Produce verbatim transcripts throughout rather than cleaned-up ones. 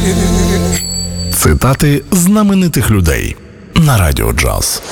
Цитати знаменитих людей на Радіо Джаз.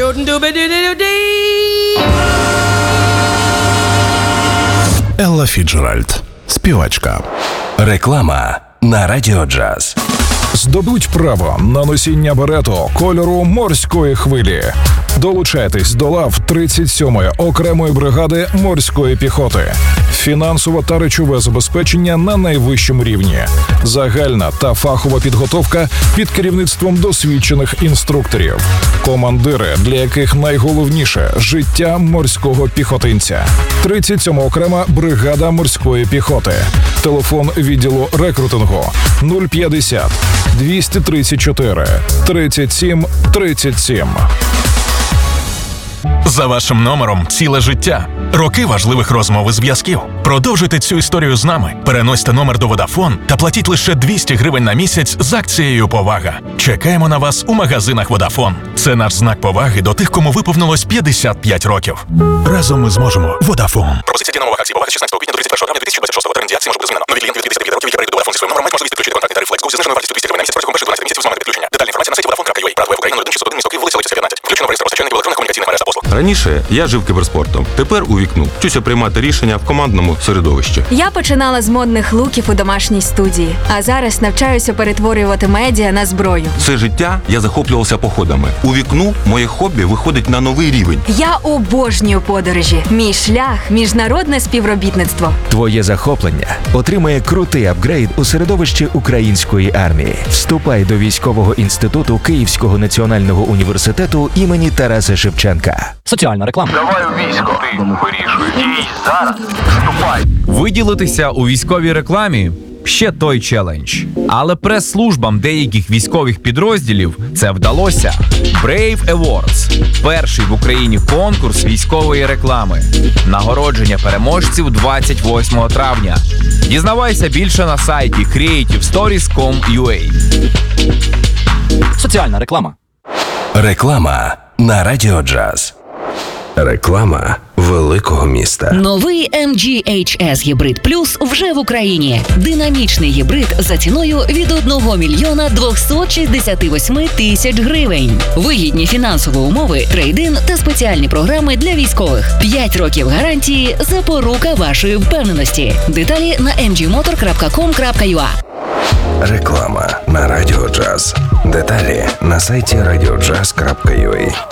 Елла Фіцджеральд, співачка. Реклама на Радіо Джаз. Здобудь право на носіння берету кольору морської хвилі. Долучайтесь до лав тридцять сьомої окремої бригади морської піхоти. Фінансове та речове забезпечення на найвищому рівні. Загальна та фахова підготовка під керівництвом досвідчених інструкторів. Командири, для яких найголовніше – життя морського піхотинця. тридцять сьома окрема бригада морської піхоти. Телефон відділу рекрутингу нуль п'ятдесят двісті тридцять чотири тридцять сім тридцять сім. За вашим номером ціле життя. Роки важливих розмов і зв'язків. Продовжуйте цю історію з нами. Переносьте номер до Vodafone та платіть лише двісті гривень на місяць з акцією «Повага». Чекаємо на вас у магазинах Vodafone. Це наш знак поваги до тих, кому виповнилось п'ятдесят п'ять років. Разом ми зможемо. Vodafone. Пропозиція дія нових акцій «Повага» з шістнадцятого квітня до тридцять першого травня дві тисячі двадцять шостого. Термін дії акції може бути змінено. Нові клієнти від п'ятдесят п'ять років, які перейдуть до Vodafone зі своїм номером, мають можливість підключити контактний тариф Flex з зниженою вартістю двісті гривень на місяць протягом перших дванадцяти місяців з моменту підключення. Детальна інформація на сайті vodafone крапка ю а. Правда, в Україні нуль один шістсот один місто Київ, вулиця Лисицька, п'ятнадцять. Включено в реєстр постачальників електронних комунікаційних мереж та послуг. Раніше я жив кіберспортом, тепер у вікну. Вчуся приймати рішення в командному середовищі. Я починала з модних луків у домашній студії, а зараз навчаюся перетворювати медіа на зброю. Все життя я захоплювався походами. У вікну моє хобі виходить на новий рівень. Я обожнюю подорожі. Мій шлях – міжнародне співробітництво. Твоє захоплення отримає крутий апгрейд у середовищі української армії. Вступай до військового інституту Київського національного університету імені Тараса Шевченка. Соціальна реклама. Давай у військо. Ти вирішуй. Дій зараз. Вступай. Виділитися у військовій рекламі – ще той челендж. Але прес-службам деяких військових підрозділів це вдалося. Brave Awards – перший в Україні конкурс військової реклами. Нагородження переможців двадцять восьмого травня. Дізнавайся більше на сайті creative stories крапка com крапка ю а. Соціальна реклама. Реклама на Радіо Джаз. Реклама великого міста. Новий ем джі ейч ес Гібрид Плюс вже в Україні. Динамічний гібрид за ціною від одного мільйона двохсот шістдесят восьми тисяч гривень. Вигідні фінансові умови, трейд-ін та спеціальні програми для військових. п'ять років гарантії – запорука вашої впевненості. Деталі на ем джі мотор крапка ком крапка ю а. Реклама на Радіо Джаз. Деталі на сайті радіо джаз крапка ю а.